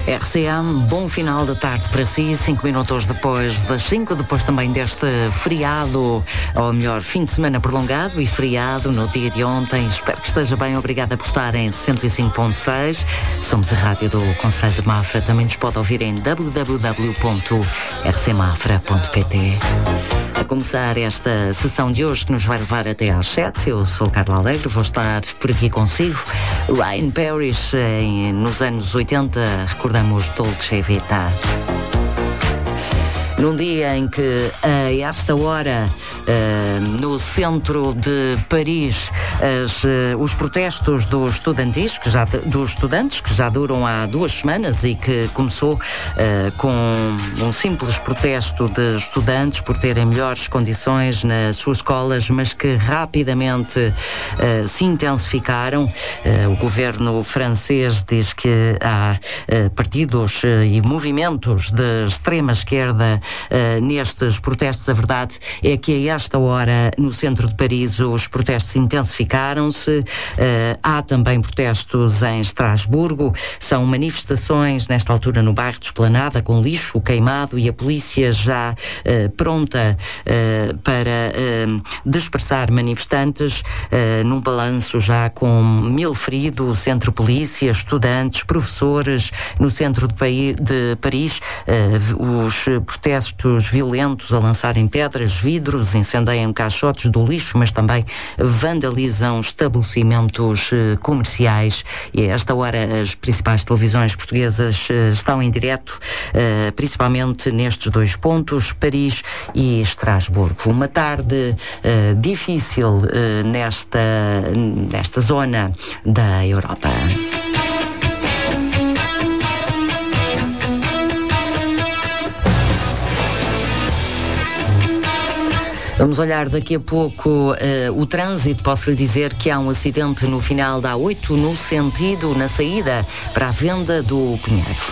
RCM, bom final de tarde para si, 5 minutos depois das 5, depois também deste feriado, ou melhor, fim de semana prolongado e feriado no dia de ontem. Espero que esteja bem, obrigada por estar em 105.6. Somos a rádio do Conselho de Mafra, também nos pode ouvir em www.rcmafra.pt. A começar esta sessão de hoje, que nos vai levar até às 7, eu sou Carla Alegre, vou estar por aqui consigo. Ryan Parrish, nos anos 80, recordamos Dolce Vita. Num dia em que, a esta hora, no centro de Paris, os protestos dos estudantes, que já duram há 2 semanas e que começou com um simples protesto de estudantes por terem melhores condições nas suas escolas, mas que rapidamente se intensificaram. O governo francês diz que há partidos e movimentos de extrema esquerda nestes protestos. A verdade é que a esta hora, no centro de Paris, os protestos intensificaram-se. Há também protestos em Estrasburgo. São manifestações, nesta altura, no bairro de Esplanada, com lixo queimado e a polícia já pronta para dispersar manifestantes, num balanço já com 1000 feridos entre polícia, estudantes, professores. No centro de Paris, os protestos violentos a lançarem pedras, vidros, incendeiam caixotes do lixo, mas também vandalizam estabelecimentos comerciais. E a esta hora as principais televisões portuguesas estão em direto, principalmente nestes 2 pontos, Paris e Estrasburgo. Uma tarde difícil nesta zona da Europa. Vamos olhar daqui a pouco o trânsito. Posso lhe dizer que há um acidente no final da A8, na saída para a Venda do Cunhado.